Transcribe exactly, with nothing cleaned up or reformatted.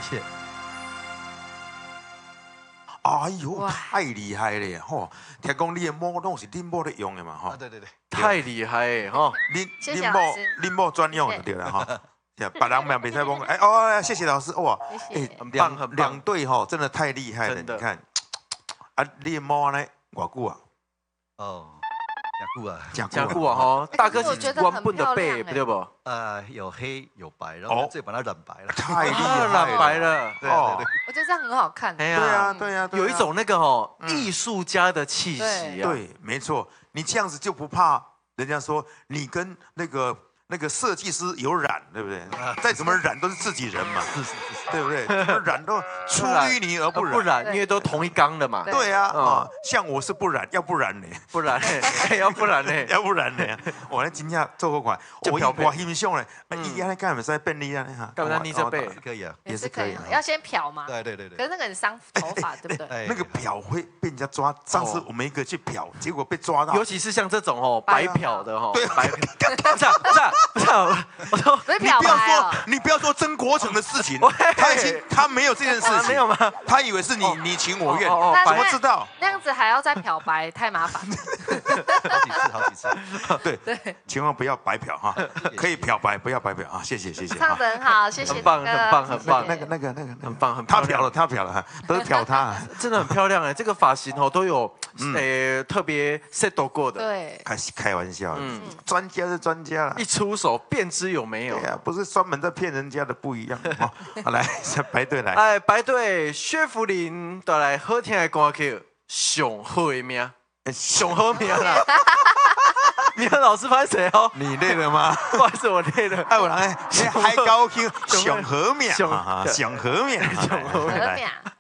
谢。 哎呦，太厉害了吼！听讲你的某拢是恁某在用的嘛吼？ 啊，对对对， 太厉害了哈！ 恁谢谢恁某老师恁某专用就对了哈。别人嘛没在蒙，哎哦，谢谢老师哇！ 谢谢。 很棒两很棒两对哈，真的太厉害了， 真的你看啊，你的猫呢？偌久啊？ 哦，雅固啊， 讲讲过啊哈，大哥是可是我觉得光很漂棍的背， 亮欸对不？ 呃，有黑有白，然后哦这把它染白了。 太厉害啊， 了， 染白了， 对哦对对， 我觉得这样很好看。 哎对啊， 呀， 对啊，对啊有一种那个哦嗯艺术家的气息啊。 对，没错，你这样子就不怕人家说你跟那个那个设计师有染，对不对？再怎么染都是自己人嘛， 是是是是， 对不对？怎么染都出淤泥而不染。 不然因为都同一缸的嘛， 对对啊， 嗯啊，像我是不染，要不然呢？ 不然呢？要不然呢？ 要不然呢？我那真正做好款，我就漂配我欣赏嘞， 嗯伊安尼干咪使便利啊哈？ 干嘛你这背是可以啊。 也是可以啊要先漂嘛。 对对对对， 可是那个很伤头发，对不对？ 哎那个漂会被人家抓。上次我们一个去漂，结果被抓到。 尤其是像这种哦白漂的哦， 对白漂，不是啊不是啊不是啊，我说不是漂你不要白哦说，，你不要说曾国成的事情喂， 他已经他没有这件事情， 啊没有吗？ 他以为是你你情我愿， 哦哦哦怎那么知道？ 那样子还要再漂白，太麻烦。 好几次好几次。 对， 对， 千万不要白嫖哈，可以漂白，不要白嫖啊！谢谢谢谢。 唱得很好，谢谢很棒大哥很棒很棒谢谢那个那个那个那个很棒很漂亮他漂了，他漂了哈，都是漂他。 真的很漂亮哎，这个发型哦都有呃特别 set 过的， 对， 开开玩笑， 嗯专家是专家了一。出手便知有没有对。呀，不是专门在骗人家的，不一样。哦好来，排队来。 哎，排队，薛福林带来好听的歌曲《上好的命》，上好命啦。你和老师拍谁哦？ 你累了吗？ 不好意思，我累了。 哎，我来，还高兴，上和面， 上啊上和面， 上和面和来面。